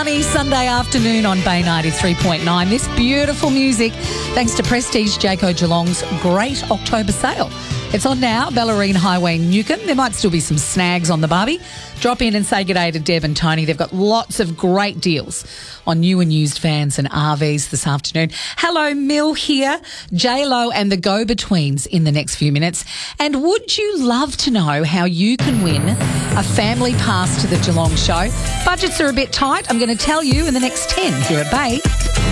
sunny Sunday afternoon on Bay 93.9. This beautiful music, thanks to Prestige Jayco Geelong's great October sale. It's on now, Bellarine Highway, Newcombe. There might still be some snags on the barbie. Drop in and say good day to Deb and Tony. They've got lots of great deals on new and used vans and RVs this afternoon. Hello, Mill here, J-Lo and the Go-Betweens in the next few minutes. And would you love to know how you can win a family pass to the Geelong show? Budgets are a bit tight. I'm going to tell you in the next 10 here at Bay.